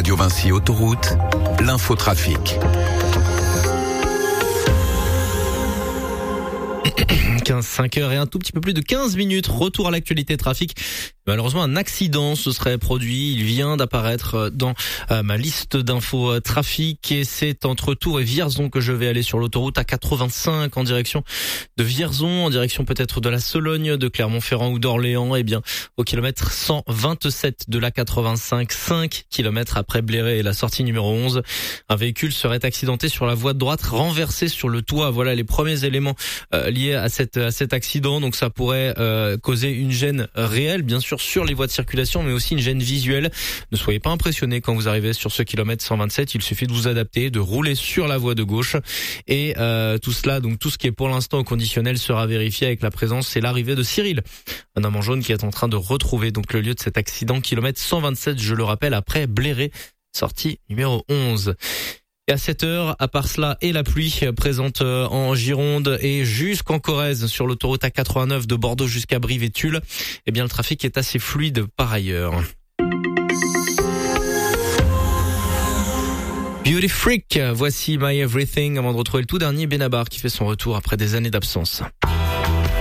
Radio Vinci Autoroute, l'infotrafic. 5h et un tout petit peu plus de 15 minutes. Retour à l'actualité trafic. Malheureusement, un accident se serait produit. Il vient d'apparaître dans ma liste d'infos trafic et c'est entre Tours et Vierzon que je vais aller sur l'autoroute A85 en direction de Vierzon, en direction peut-être de la Sologne, de Clermont-Ferrand ou d'Orléans. Eh bien, au kilomètre 127 de l'A85, 5 kilomètres après Bléré et la sortie numéro 11, un véhicule serait accidenté sur la voie de droite, renversé sur le toit. Voilà les premiers éléments liés à cet accident. Donc ça pourrait causer une gêne réelle, bien sûr, sur les voies de circulation, mais aussi une gêne visuelle. Ne soyez pas impressionnés quand vous arrivez sur ce kilomètre 127. Il suffit de vous adapter, de rouler sur la voie de gauche. Et tout cela, donc tout ce qui est pour l'instant au conditionnel sera vérifié avec la présence et l'arrivée de Cyril, un homme en jaune qui est en train de retrouver donc le lieu de cet accident, kilomètre 127, je le rappelle, après Bléré, sortie numéro 11. Et à 7h, à part cela et la pluie présente en Gironde et jusqu'en Corrèze sur l'autoroute A89 de Bordeaux jusqu'à Brive et Tulle, eh bien le trafic est assez fluide par ailleurs. Beauty Freak, voici My Everything avant de retrouver le tout dernier Benabar qui fait son retour après des années d'absence.